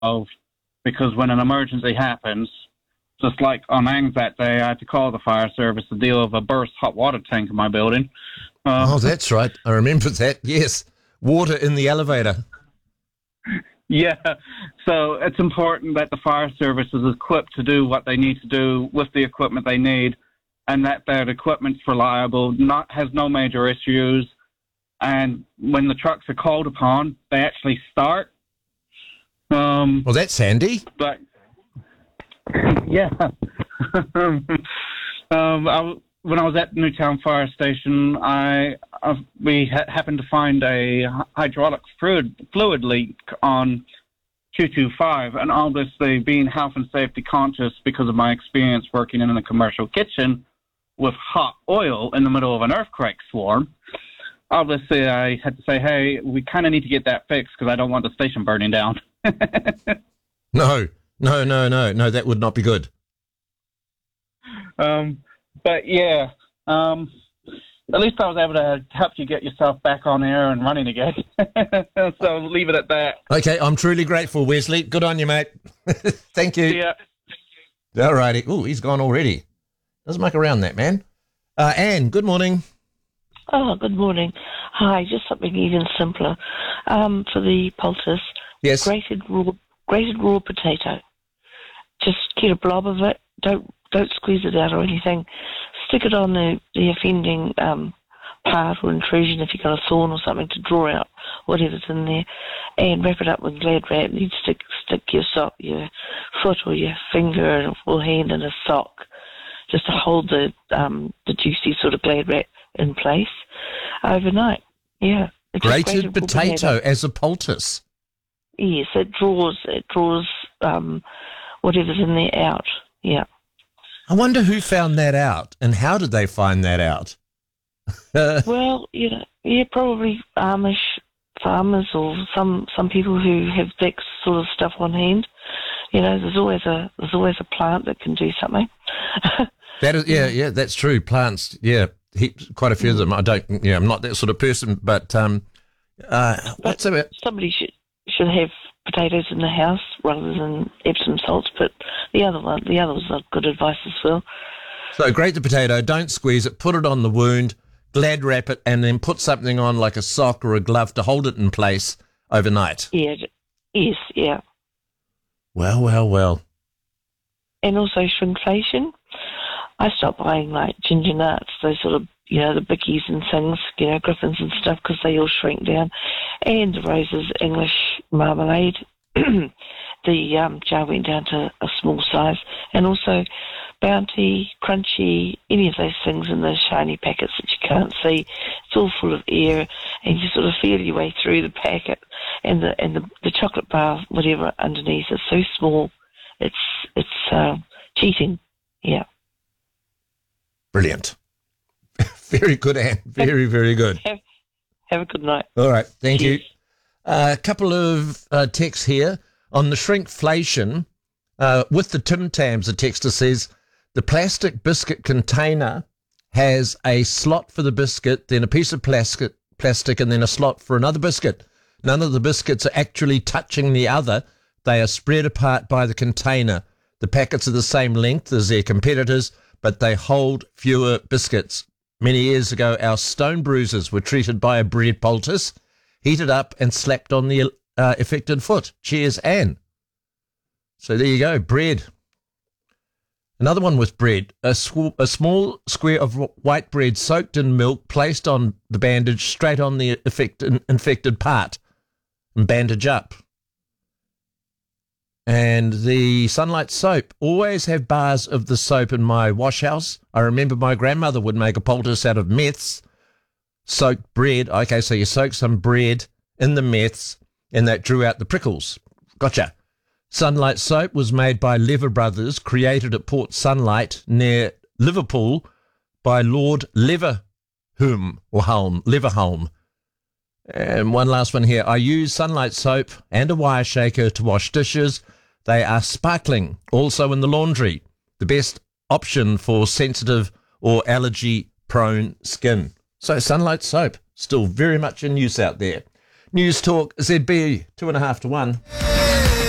because when an emergency happens, just like on Anzac Day, I had to call the fire service to deal with a burst hot water tank in my building. Oh, that's right. I remember that. Yes. Water in the elevator. Yeah. So it's important that the fire service is equipped to do what they need to do with the equipment they need, and that their equipment's reliable, has no major issues. And when the trucks are called upon, they actually start. Well, that's handy. But yeah. When I was at Newtown Fire Station, we happened to find a hydraulic fluid leak on 225, and obviously being health and safety conscious because of my experience working in a commercial kitchen with hot oil in the middle of an earthquake swarm, obviously I had to say, hey, we kind of need to get that fixed because I don't want the station burning down. No, that would not be good. But yeah, at least I was able to help you get yourself back on air and running again. So leave it at that. Okay, I'm truly grateful, Wesley. Good on you, mate. Thank you. Yeah. All righty. Oh, he's gone already. Doesn't muck around that, man. Anne, good morning. Oh, good morning. Hi, just something even simpler. For the poultice, yes, grated raw potato. Just get a blob of it. Don't squeeze it out or anything. Stick it on the offending part or intrusion if you've got a thorn or something to draw out whatever's in there, and wrap it up with Glad wrap. You'd stick your foot or your finger or hand in a sock just to hold the juicy sort of Glad wrap in place overnight. Yeah. Grated potato as a poultice. Yes, it draws whatever's in there out. Yeah. I wonder who found that out and how did they find that out? Well, probably Amish farmers or some people who have that sort of stuff on hand. There's always a plant that can do something. That is, yeah, that's true. Plants, yeah, quite a few of them. I'm not that sort of person, but what's about? Somebody should have potatoes in the house rather than Epsom salts, but the others are good advice as well. So grate the potato, don't squeeze it, put it on the wound, Glad wrap it, and then put something on like a sock or a glove to hold it in place overnight. Yeah, yes, yeah. Well. And also shrinkflation. I stopped buying like ginger nuts, those sort of, the bickies and things, griffins and stuff, because they all shrink down. And the Rose's English marmalade, the jar went down to a small size. And also Bounty, Crunchy, any of those things in those shiny packets that you can't see. It's all full of air, and you sort of feel your way through the packet. And the chocolate bar, whatever underneath, is so small. It's cheating. Yeah. Brilliant. Very good, Anne. Very, very good. Have a good night. All right. Thank you. A couple of texts here on the shrinkflation. With the Tim Tams, the texter says, the plastic biscuit container has a slot for the biscuit, then a piece of plastic, and then a slot for another biscuit. None of the biscuits are actually touching the other. They are spread apart by the container. The packets are the same length as their competitors, but they hold fewer biscuits. Many years ago, our stone bruisers were treated by a bread poultice, heated up and slapped on the affected foot. Cheers, Anne. So there you go, bread. Another one with bread. A small square of white bread soaked in milk, placed on the bandage straight on the infected part, and bandage up. And the Sunlight soap. Always have bars of the soap in my wash house. I remember my grandmother would make a poultice out of meths, soaked bread. Okay, so you soak some bread in the meths, and that drew out the prickles. Gotcha. Sunlight soap was made by Lever Brothers, created at Port Sunlight near Liverpool by Lord Leverhulme. And one last one here. I use Sunlight soap and a wire shaker to wash dishes. They are sparkling. Also in the laundry. The best option for sensitive or allergy-prone skin. So Sunlight soap, still very much in use out there. News Talk ZB, 2.5 to 1.